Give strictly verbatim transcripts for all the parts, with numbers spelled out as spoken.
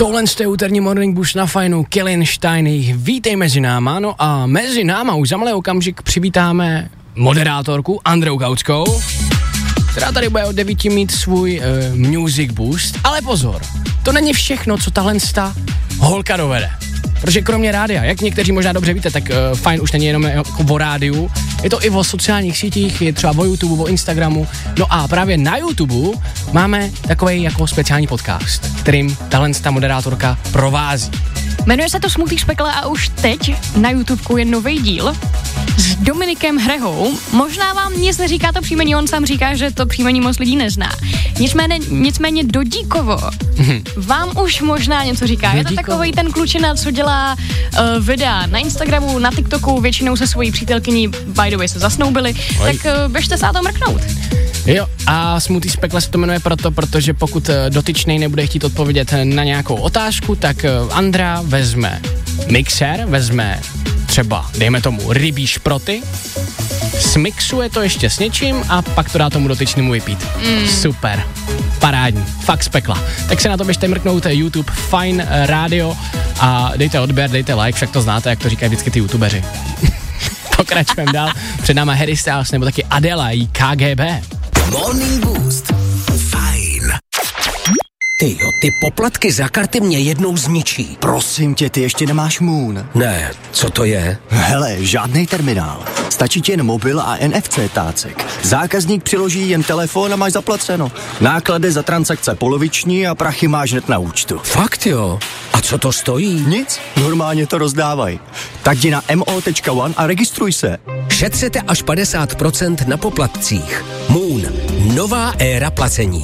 Tohle je úterní Morning Boost na fajnu, Kellen Steiny, vítej mezi náma, no a mezi náma už za malý okamžik přivítáme moderátorku Andreu Kautskou, která tady bude od devíti mít svůj uh, Music Boost, ale pozor, to není všechno, co tahle sta holka dovede. Protože kromě rádia, jak někteří možná dobře víte, tak uh, fajn už není jenom jako o rádiu, je to i o sociálních sítích, je třeba o YouTube, o Instagramu, no a právě na YouTube máme takovej jako speciální podcast, kterým tahle ta moderátorka provází. Jmenuje se to Smutý z pekla a už teď na YouTubeku je nový díl s Dominikem Hrehou. Možná vám nic neříká to příjmení, on sám říká, že to příjmení moc lidí nezná. Nicméně, nicméně Dodíkovo vám už možná něco říká. Dodíkovo. Je to takovej ten klučina, co dělá uh, videa na Instagramu, na TikToku, většinou se svojí přítelkyní, by the way, se zasnoubili, Oj. tak uh, běžte se na to mrknout. Jo, a Smutý z pekla se to jmenuje proto, protože pokud dotyčnej nebude chtít odpovědět na nějakou otázku, tak Andra vezme mixér, vezme třeba, dejme tomu, rybí šproty, smixuje to ještě s něčím a pak to dá tomu dotyčnému vypít. Mm. Super, parádní, fakt z pekla. Tak se na to běžte mrknout, YouTube Fine Radio a dejte odběr, dejte like, však to znáte, jak to říkají vždycky ty youtubeři. Pokračujeme dál, před náma Harry Styles nebo taky Adela i K G B. Morning Boost. Fajn. Tyjo, ty poplatky za karty mě jednou zničí. Prosím tě, ty ještě nemáš Moon. Ne, co to je? Hele, žádnej terminál. Stačí ti jen mobil a N F C tácek. Zákazník přiloží jen telefon a máš zaplaceno. Náklady za transakce poloviční a prachy máš hned na účtu. Fakt jo? A co to stojí? Nic, normálně to rozdávají. Tak jdi na M O tečka one a registruj se. Šetřete až padesát procent na poplatcích. Moon. Nová éra placení.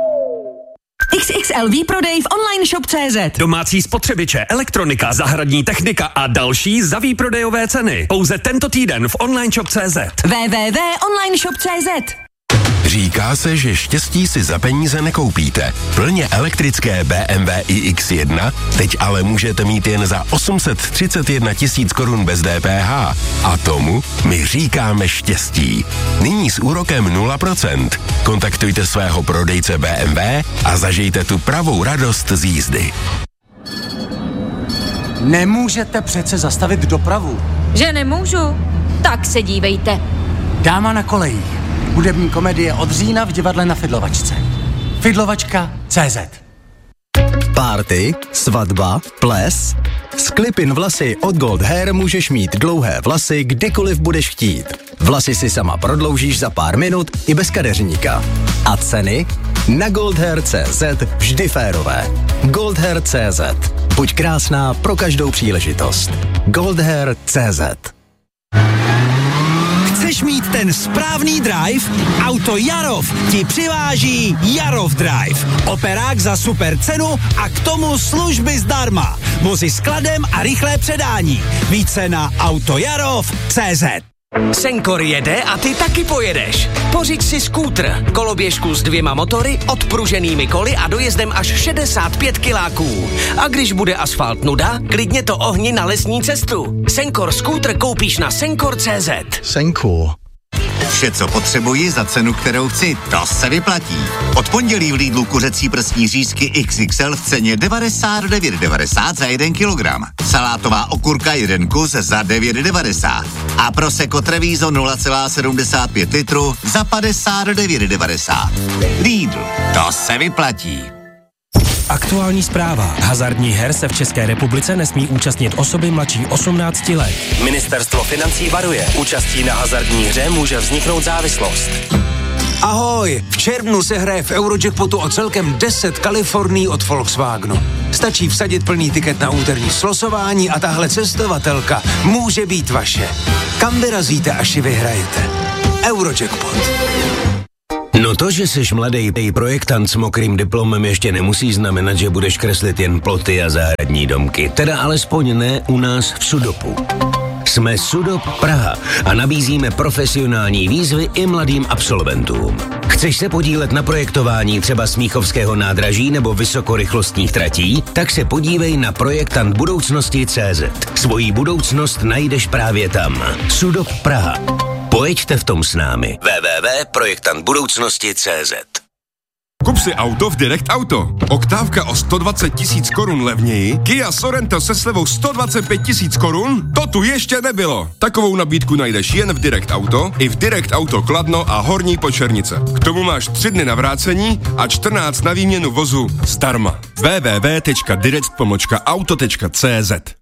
X X L výprodej v online shop tečka cé zet. Domácí spotřebiče, elektronika, zahradní technika a další za výprodejové ceny. Pouze tento týden v online shop tečka cé zet. w w w tečka online shop tečka cé zet. Říká se, že štěstí si za peníze nekoupíte. Plně elektrické B M W i X jedna teď ale můžete mít jen za osm set třicet jedna tisíc korun bez D P H. A tomu my říkáme štěstí. Nyní s úrokem nula procent. Kontaktujte svého prodejce B M W a zažijte tu pravou radost z jízdy. Nemůžete přece zastavit dopravu. Že nemůžu? Tak se dívejte. Dáma na kolejích. Hudební komedie od října v divadle na Fidlovačce. Fidlovačka tečka cé zet. Party, svatba, ples. S Clip-in vlasy od Gold Hair můžeš mít dlouhé vlasy, kdykoliv budeš chtít. Vlasy si sama prodloužíš za pár minut i bez kadeřníka. A ceny? Na goldhair tečka cé zet vždy férové. goldhair tečka cé zet. Buď krásná pro každou příležitost. goldhair tečka cé zet. Chceš mít ten správný drive? Auto Jarov ti přiváží Jarov Drive. Operák za super cenu a k tomu služby zdarma. Vozy s kladem a rychlé předání. Více na autojarov tečka cé zet. Senkor jede a ty taky pojedeš. Pořiď si skútr, koloběžku s dvěma motory, odpruženými koly a dojezdem až šedesát pět kiláků. A když bude asfalt nuda, klidně to ohni na lesní cestu. Senkor skútr koupíš na senkor tečka cé zet. Senkor. Vše, co potřebuji za cenu, kterou chci, to se vyplatí. Od pondělí v Lidlu kuřecí prsní řízky X X L v ceně devadesát devět devadesát za jeden kilogram. Salátová okurka jeden kus za devět devadesát. A Prosecco Treviso nula celá sedmdesát pět litru za padesát devět devadesát. Lidl, to se vyplatí. Aktuální zpráva. Hazardních her se v České republice nesmí účastnit osoby mladší osmnácti let. Ministerstvo financí varuje. Účastí na hazardní hře může vzniknout závislost. Ahoj, v červnu se hraje v Eurojackpotu o celkem deset Kalifornií od Volkswagenu. Stačí vsadit plný tiket na úterní slosování a tahle cestovatelka může být vaše. Kam vyrazíte, až ji vyhrajete? Eurojackpot. No to, že jsi mladý projektant s mokrým diplomem, ještě nemusí znamenat, že budeš kreslit jen ploty a zahradní domky. Teda alespoň ne u nás v Sudopu. Jsme Sudop Praha a nabízíme profesionální výzvy i mladým absolventům. Chceš se podílet na projektování třeba Smíchovského nádraží nebo vysokorychlostních tratí? Tak se podívej na projektant budoucnosti tečka cé zet. Svojí budoucnost najdeš právě tam. Sudop Praha. Pojeďte v tom s námi. w w w tečka projektant budoucnosti tečka cé zet. Kup si auto v Direct Auto. Oktávka o sto dvacet tisíc korun levněji, Kia Sorento se slevou sto dvacet pět tisíc korun? To tu ještě nebylo. Takovou nabídku najdeš jen v Direct Auto, i v Direct Auto Kladno a Horní Počernice. K tomu máš tři dny na vrácení a čtrnáct na výměnu vozu zdarma. w w w tečka direct pomlčka auto tečka c z